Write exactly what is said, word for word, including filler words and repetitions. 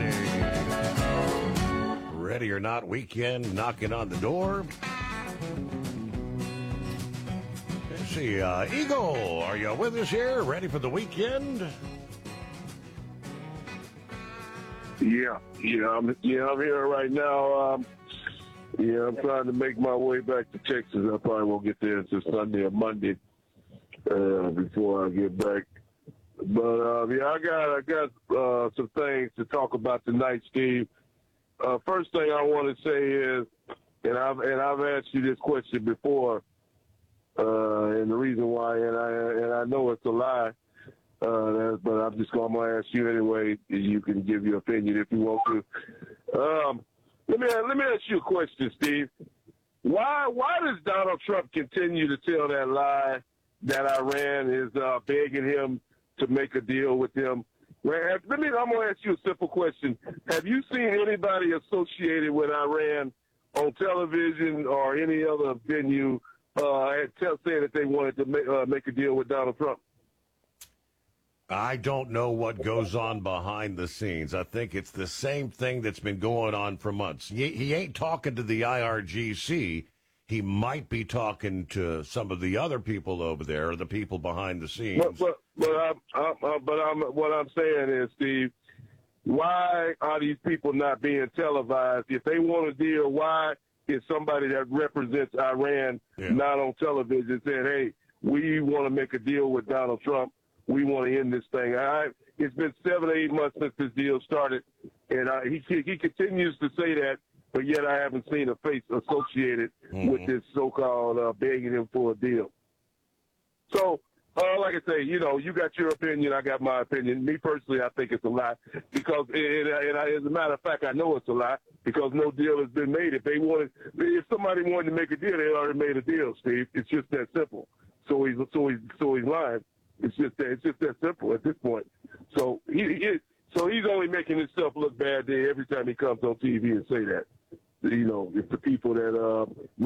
Friday. Ready or not weekend knocking on the door. Let's see, uh, Eagle, are you with us here? Ready for the weekend? Yeah, yeah, I'm yeah, I'm here right now. Um, yeah, I'm trying to make my way back to Texas. I probably won't get there until Sunday or Monday uh, before I get back. But uh, yeah, I got I got uh, some things to talk about tonight, Steve. Uh, first thing I want to say is, and I've and I've asked you this question before, uh, and the reason why, and I and I know it's a lie, uh, but I'm just going to ask you anyway. You can give your opinion if you want to. Um, let me let me ask you a question, Steve. Why why does Donald Trump continue to tell that lie that Iran is uh, begging him to make a deal with him? Well, let me, I'm going to ask you a simple question. Have you seen anybody associated with Iran on television or any other venue uh, tell, saying that they wanted to make, uh, make a deal with Donald Trump? I don't know what goes on behind the scenes. I think it's the same thing that's been going on for months. He, he ain't talking to the I R G C. He might be talking to some of the other people over there, or the people behind the scenes. But, but, but, I'm, I'm, uh, but I'm, what I'm saying is, Steve, why are these people not being televised? If they want a deal, why is somebody that represents Iran yeah. not on television saying, hey, we want to make a deal with Donald Trump. We want to end this thing. I, it's been seven or eight months since this deal started, and I, he, he continues to say that. But yet I haven't seen a face associated mm-hmm. with this so-called uh, begging him for a deal. So, uh, like I say, you know, you got your opinion, I got my opinion. Me personally, I think it's a lie because, it, and I, as a matter of fact, I know it's a lie because no deal has been made. If they wanted, if somebody wanted to make a deal, they already made a deal, Steve. It's just that simple. So he's, so he's, so he's lying. It's just that, it's just that simple at this point. So he, he so he's only making himself look bad there every time he comes on T V and say that. You know, if the people that uh,